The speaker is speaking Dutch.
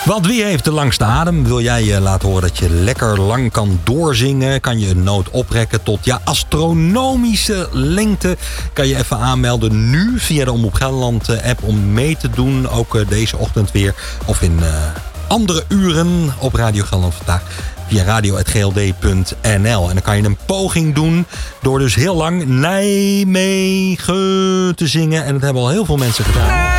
Want wie heeft de langste adem? Wil jij laten horen dat je lekker lang kan doorzingen? Kan je een noot oprekken tot astronomische lengte? Kan je even aanmelden nu via de Omroep Gelderland app om mee te doen. Ook deze ochtend weer. Of in andere uren op Radio Gelderland Vandaag. Via radio@gld.nl. En dan kan je een poging doen door dus heel lang Nijmegen te zingen. En dat hebben al heel veel mensen gedaan.